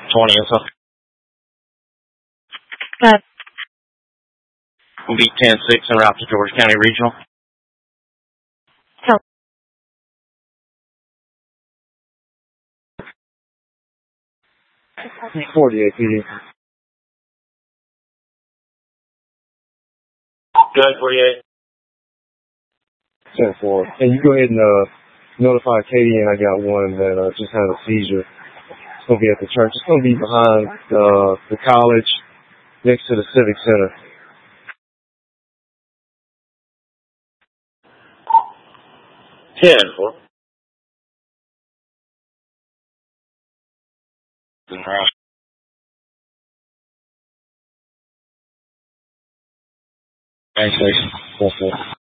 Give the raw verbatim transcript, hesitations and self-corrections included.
twenty or something. Good. We'll be ten six en route to George County Regional. So, forty-eight P D. Good, forty-eight. ten four. And you go ahead and uh, notify Katie, and I got one that uh, just had a seizure. It's going to be at the church. It's going to be behind uh, the college, next to the Civic Center. ten four. Thanks, Jason. ten four.